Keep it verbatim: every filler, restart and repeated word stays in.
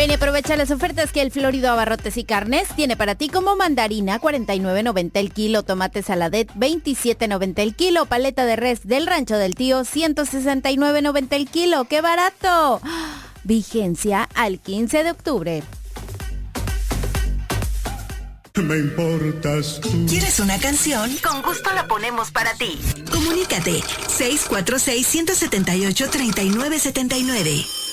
Ven y aprovecha las ofertas que el Florido Abarrotes y Carnes tiene para ti, como mandarina cuarenta y nueve noventa el kilo, tomate saladet veintisiete noventa el kilo, paleta de res del Rancho del Tío ciento sesenta y nueve noventa el kilo. ¡Qué barato! Vigencia al quince de octubre. Me importas tú. ¿Quieres una canción? Con gusto la ponemos para ti. Comunícate seis cuatro seis, uno siete ocho, tres nueve siete nueve.